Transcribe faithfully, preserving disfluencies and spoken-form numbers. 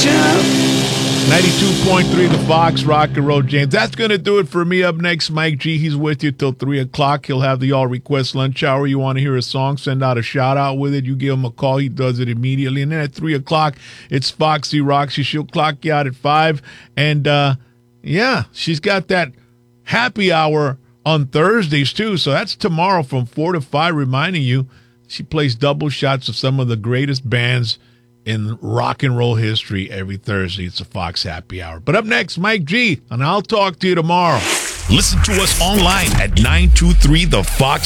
ninety-two point three The Fox, Rock and Roll James. That's going to do it for me. Up next, Mike G. He's with you till three o'clock. He'll have the all-request lunch hour. You want to hear a song, send out a shout-out with it. You give him a call. He does it immediately. And then at three o'clock, it's Foxy Roxy. She'll clock you out at five. And, uh, yeah, she's got that happy hour on Thursdays, too. So that's tomorrow from four to five, reminding you she plays double shots of some of the greatest bands in rock and roll history every Thursday. It's a Fox Happy Hour. But up next, Mike G, and I'll talk to you tomorrow. Listen to us online at nine two three the fox